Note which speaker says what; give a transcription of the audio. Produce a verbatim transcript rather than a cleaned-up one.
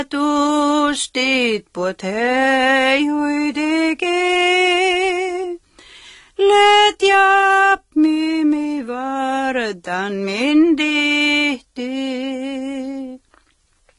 Speaker 1: du steht på høydege. Let hjelp meg med hverdagen min dette.